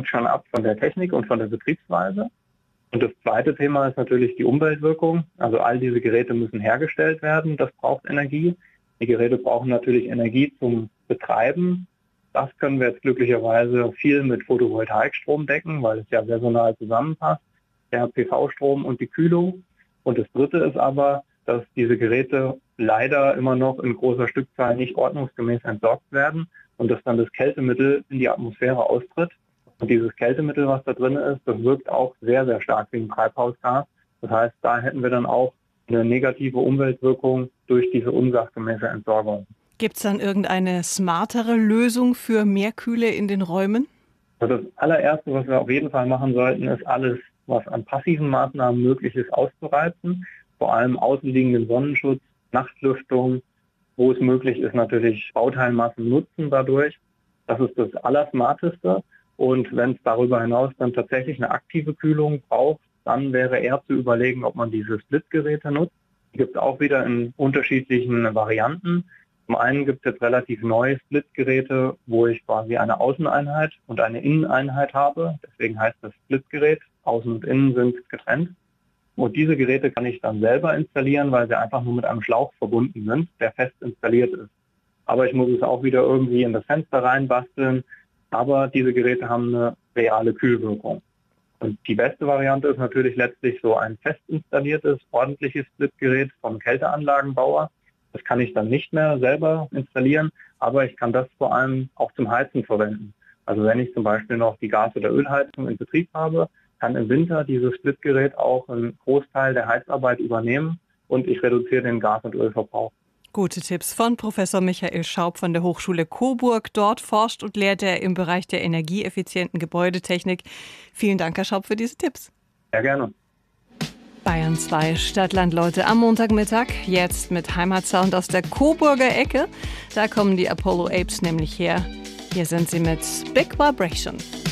hängt schon ab von der Technik und von der Betriebsweise. Und das zweite Thema ist natürlich die Umweltwirkung. Also all diese Geräte müssen hergestellt werden. Das braucht Energie. Die Geräte brauchen natürlich Energie zum Betreiben. Das können wir jetzt glücklicherweise viel mit Photovoltaikstrom decken, weil es ja saisonal zusammenpasst. Der PV-Strom und die Kühlung. Und das dritte ist aber, dass diese Geräte leider immer noch in großer Stückzahl nicht ordnungsgemäß entsorgt werden und dass dann das Kältemittel in die Atmosphäre austritt. Und dieses Kältemittel, was da drin ist, das wirkt auch sehr, sehr stark wie ein Treibhausgas. Das heißt, da hätten wir dann auch eine negative Umweltwirkung durch diese unsachgemäße Entsorgung. Gibt es dann irgendeine smartere Lösung für mehr Kühle in den Räumen? Also das allererste, was wir auf jeden Fall machen sollten, ist alles, was an passiven Maßnahmen möglich ist, auszureizen. Vor allem außenliegenden Sonnenschutz, Nachtlüftung, wo es möglich ist, natürlich Bauteilmassen nutzen dadurch. Das ist das Allersmarteste. Und wenn es darüber hinaus dann tatsächlich eine aktive Kühlung braucht, dann wäre eher zu überlegen, ob man diese Splitgeräte nutzt. Die gibt es auch wieder in unterschiedlichen Varianten. Zum einen gibt es jetzt relativ neue Splitgeräte, wo ich quasi eine Außeneinheit und eine Inneneinheit habe. Deswegen heißt das Splitgerät. Außen und Innen sind getrennt. Und diese Geräte kann ich dann selber installieren, weil sie einfach nur mit einem Schlauch verbunden sind, der fest installiert ist. Aber ich muss es auch wieder irgendwie in das Fenster reinbasteln. Aber diese Geräte haben eine reale Kühlwirkung. Und die beste Variante ist natürlich letztlich so ein fest installiertes, ordentliches Splitgerät vom Kälteanlagenbauer. Das kann ich dann nicht mehr selber installieren, aber ich kann das vor allem auch zum Heizen verwenden. Also wenn ich zum Beispiel noch die Gas- oder Ölheizung in Betrieb habe, kann im Winter dieses Splitgerät auch einen Großteil der Heizarbeit übernehmen und ich reduziere den Gas- und Ölverbrauch. Gute Tipps von Professor Michael Schaub von der Hochschule Coburg. Dort forscht und lehrt er im Bereich der energieeffizienten Gebäudetechnik. Vielen Dank, Herr Schaub, für diese Tipps. Sehr gerne. Bayern 2 Stadtlandleute am Montagmittag. Jetzt mit Heimatsound aus der Coburger Ecke. Da kommen die Apollo Apes nämlich her. Hier sind sie mit Big Vibration.